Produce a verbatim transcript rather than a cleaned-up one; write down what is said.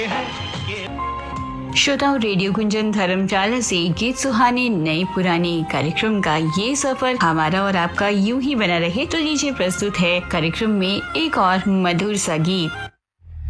श्रोताओं, रेडियो गुंजन धर्मशाला से गीत सुहाने नए पुराने कार्यक्रम का ये सफर हमारा और आपका यूं ही बना रहे, तो लीजिए प्रस्तुत है कार्यक्रम में एक और मधुर सा गीत।